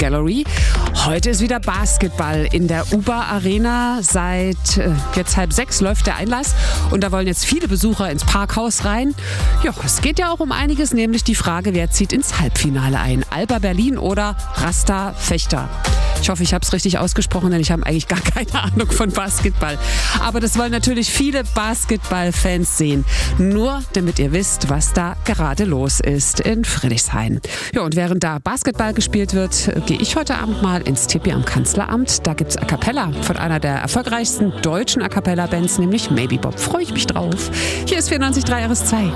Gallery. Heute ist wieder Basketball in der UBA Arena. Seit jetzt 5:30 läuft der Einlass und da wollen jetzt viele Besucher ins Parkhaus rein. Ja, es geht ja auch um einiges, nämlich die Frage, wer zieht ins Halbfinale ein? Alba Berlin oder Rasta Fechter? Ich hoffe, ich habe es richtig ausgesprochen, denn ich habe eigentlich gar keine Ahnung von Basketball. Aber das wollen natürlich viele Basketballfans sehen. Nur damit ihr wisst, was da gerade los ist in Friedrichshain. Ja, und während da Basketball gespielt wird, gehe ich heute Abend mal ins Tipi am Kanzleramt. Da gibt's A Cappella von einer der erfolgreichsten deutschen A Cappella-Bands, nämlich Maybe Bob. Freue ich mich drauf. Hier ist 94.3 RS2.